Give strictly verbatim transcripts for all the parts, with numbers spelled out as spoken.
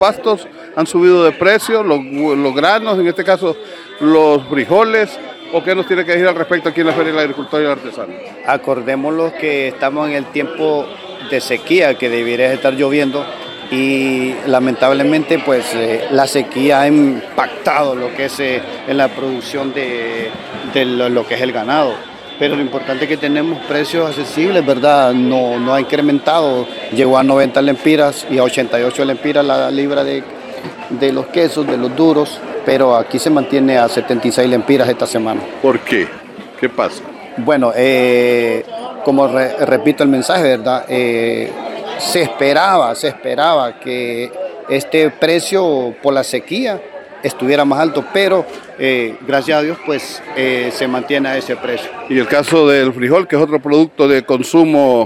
pastos han subido de precio, los, los granos, en este caso los frijoles, ¿o qué nos tiene que decir al respecto aquí en la Feria del Agricultor y el Artesano? Acordémonos que estamos en el tiempo de sequía, que debería estar lloviendo, y lamentablemente pues eh, la sequía ha impactado lo que es eh, en la producción de, de lo, lo que es el ganado. Pero lo importante es que tenemos precios accesibles, ¿verdad? No, no ha incrementado, llegó a noventa lempiras y a ochenta y ocho lempiras la libra de, de los quesos, de los duros, pero aquí se mantiene a setenta y seis lempiras esta semana. ¿Por qué? ¿Qué pasa? Bueno, eh, como re, repito el mensaje, ¿verdad? Eh, se esperaba, se esperaba que este precio por la sequía estuviera más alto, pero eh, gracias a Dios pues eh, se mantiene a ese precio. Y el caso del frijol, que es otro producto de consumo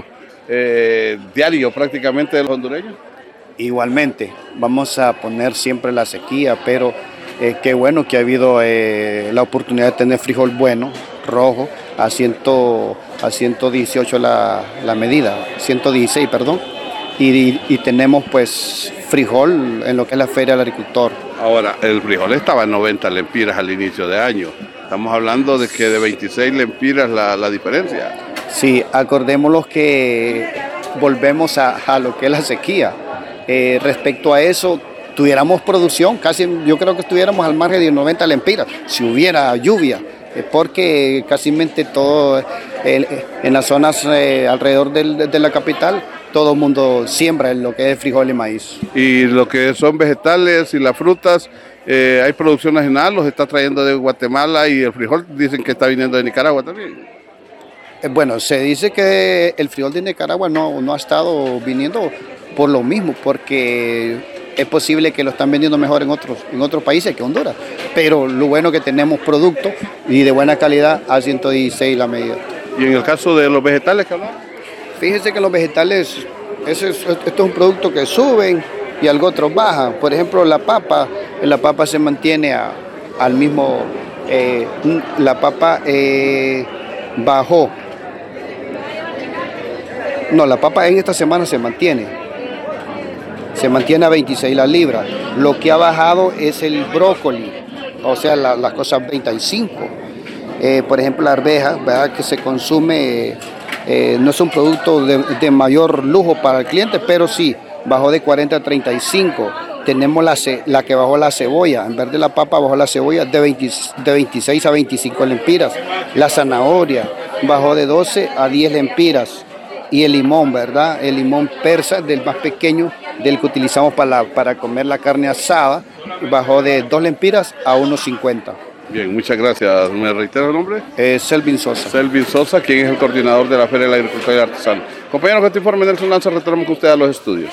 eh, diario prácticamente de los hondureños. Igualmente, vamos a poner siempre la sequía, pero eh, qué bueno que ha habido eh, la oportunidad de tener frijol bueno, rojo, a, cien, a ciento dieciocho la, la medida, ciento dieciséis, perdón, y, y, y tenemos pues frijol en lo que es la Feria del Agricultor. Ahora, el frijol estaba en noventa lempiras al inicio de año. Estamos hablando de que de veintiséis lempiras la, la diferencia. Sí, acordémonos que volvemos a, a lo que es la sequía. Eh, respecto a eso, tuviéramos producción, casi yo creo que estuviéramos al margen de noventa lempiras, si hubiera lluvia, eh, porque casi todo eh, en las zonas eh, alrededor del, de la capital, todo el mundo siembra en lo que es frijol y maíz. Y lo que son vegetales y las frutas, eh, hay producción nacional, los está trayendo de Guatemala, y el frijol dicen que está viniendo de Nicaragua también. Eh, bueno, se dice que el frijol de Nicaragua no, no ha estado viniendo por lo mismo, porque es posible que lo están vendiendo mejor en otros, en otros países que Honduras. Pero lo bueno que tenemos productos y de buena calidad a ciento dieciséis la medida. ¿Y en el caso de los vegetales que hablamos? Fíjense que los vegetales, ese es, esto es un producto que suben y algo otros bajan. Por ejemplo, la papa, la papa se mantiene a, al mismo, eh, la papa eh, bajó. No, la papa en esta semana se mantiene, se mantiene a veintiséis la libra. Lo que ha bajado es el brócoli, o sea, la, las cosas treinta y cinco. Eh, por ejemplo, la arveja, ¿verdad? Que se consume, eh, no es un producto de, de mayor lujo para el cliente, pero sí, bajó de cuarenta a treinta y cinco. Tenemos la, la que bajó la cebolla, en vez de la papa bajó la cebolla de, veinte, de veintiséis a veinticinco lempiras. La zanahoria bajó de doce a diez lempiras. Y el limón, ¿verdad? El limón persa, del más pequeño, del que utilizamos para, para comer la carne asada, bajó de dos lempiras a uno cincuenta. Bien, muchas gracias. ¿Me reitero el nombre? Eh, Selvin Sosa. Selvin Sosa, quien es el coordinador de la Feria del Agricultor y Artesano. Compañeros, con este informe Nelson Lanza, retornamos con usted a los estudios.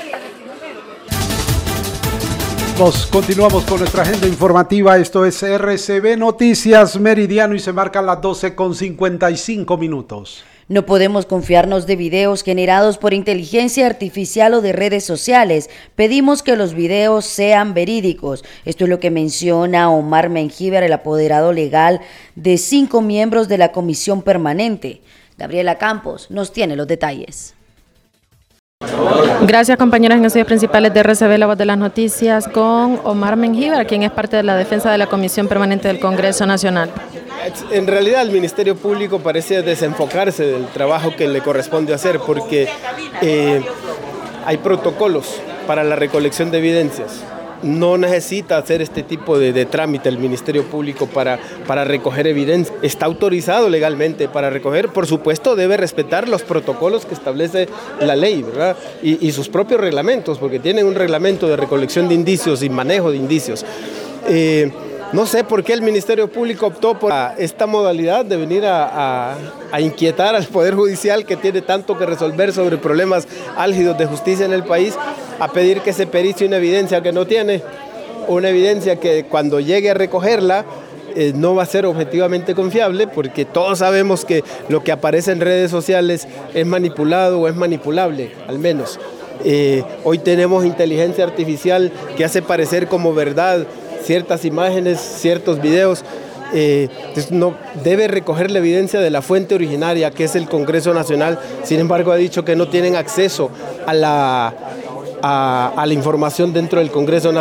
Nos continuamos con nuestra agenda informativa. Esto es R C B Noticias Meridiano y se marcan las doce con cincuenta y cinco minutos. No podemos confiarnos de videos generados por inteligencia artificial o de redes sociales. Pedimos que los videos sean verídicos. Esto es lo que menciona Omar Mengíbar, el apoderado legal de cinco miembros de la Comisión Permanente. Gabriela Campos nos tiene los detalles. Gracias, compañeros en estudios principales de R C B, la voz de las noticias, con Omar Mengíbar, quien es parte de la defensa de la Comisión Permanente del Congreso Nacional. En realidad el Ministerio Público parece desenfocarse del trabajo que le corresponde hacer, porque eh, hay protocolos para la recolección de evidencias. No necesita hacer este tipo de, de trámite el Ministerio Público para, para recoger evidencia. Está autorizado legalmente para recoger, por supuesto debe respetar los protocolos que establece la ley, ¿verdad? Y, y sus propios reglamentos, porque tienen un reglamento de recolección de indicios y manejo de indicios. Eh, No sé por qué el Ministerio Público optó por esta modalidad de venir a, a, a inquietar al Poder Judicial, que tiene tanto que resolver sobre problemas álgidos de justicia en el país, a pedir que se pericie una evidencia que no tiene, una evidencia que cuando llegue a recogerla eh, no va a ser objetivamente confiable, porque todos sabemos que lo que aparece en redes sociales es manipulado o es manipulable, al menos. Eh, hoy tenemos inteligencia artificial que hace parecer como verdad ciertas imágenes, ciertos videos. Eh, entonces no debe recoger la evidencia de la fuente originaria, que es el Congreso Nacional. Sin embargo, ha dicho que no tienen acceso a la, a, a la información dentro del Congreso Nacional.